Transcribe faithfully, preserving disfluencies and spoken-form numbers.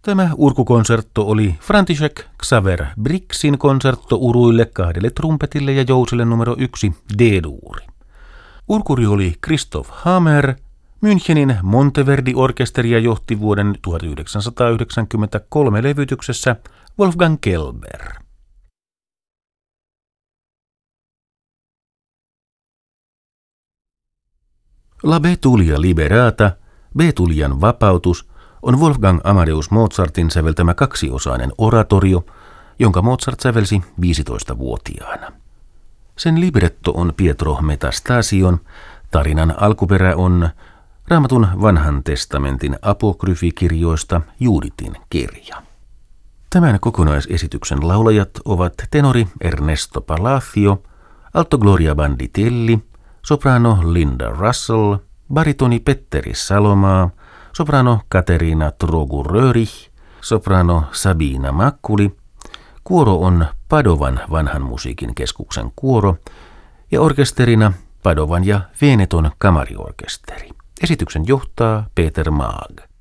Tämä urkukonsertto oli František Xaver Brixin konsertto uruille, kahdelle trumpetille ja jousille numero yksi D-duuri. Urkuri oli Christoph Hammer. Münchenin Monteverdi-orkesteria johti vuoden tuhatyhdeksänsataayhdeksänkymmentäkolme levytyksessä Wolfgang Kelber. La Betulia Liberata, Betulian vapautus, on Wolfgang Amadeus Mozartin säveltämä kaksiosainen oratorio, jonka Mozart sävelsi viisitoistavuotiaana. Sen libretto on Pietro Metastasion, tarinan alkuperä on Raamatun vanhan testamentin apokryfikirjoista Juuditin kirja. Tämän kokonaisesityksen laulajat ovat tenori Ernesto Palacio, alto Gloria Banditelli, soprano Linda Russell, baritoni Petteri Salomaa, soprano Katerina Trogu-Röhrich, soprano Sabina Makkuli, kuoro on Padovan vanhan musiikin keskuksen kuoro ja orkesterina Padovan ja Veneton kamariorkesteri. Esityksen johtaa Peter Maag.